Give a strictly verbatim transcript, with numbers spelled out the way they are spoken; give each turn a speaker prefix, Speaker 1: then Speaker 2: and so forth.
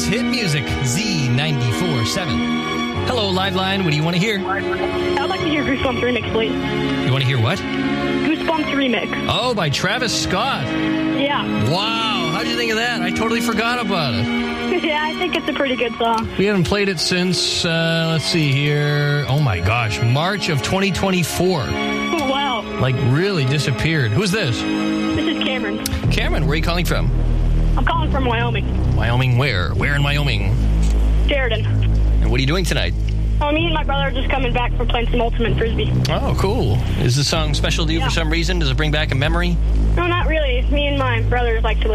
Speaker 1: hit music, Z ninety-four point seven. Hello, Liveline. What do you want to hear?
Speaker 2: I'd like to hear Goosebumps Remix, please.
Speaker 1: You want to hear what?
Speaker 2: Goosebumps Remix.
Speaker 1: Oh, by Travis Scott.
Speaker 2: Yeah.
Speaker 1: Wow. How'd you think of that? I totally forgot about it.
Speaker 2: Yeah, I think it's a pretty good song.
Speaker 1: We haven't played it since, uh, let's see here. Oh, my gosh. March of twenty twenty-four.
Speaker 2: Wow.
Speaker 1: Like, really disappeared. Who's this?
Speaker 2: This is Cameron.
Speaker 1: Cameron, where are you calling from?
Speaker 2: I'm calling from Wyoming.
Speaker 1: Wyoming where? Where in Wyoming?
Speaker 2: Sheridan.
Speaker 1: And what are you doing tonight?
Speaker 2: Oh, me and my brother are just coming back from playing some Ultimate Frisbee.
Speaker 1: Oh, cool. Is the song special to you
Speaker 2: Yeah.
Speaker 1: for some reason? Does it bring back a memory?
Speaker 2: No, not really. Me and my brothers like to listen